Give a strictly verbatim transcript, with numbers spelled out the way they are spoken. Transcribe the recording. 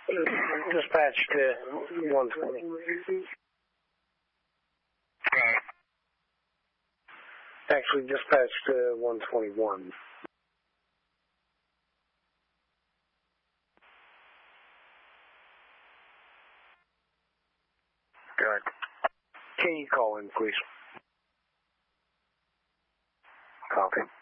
Dispatch to one twenty. Actually, dispatch to one twenty-one. Good. Can you call in, please? Copy.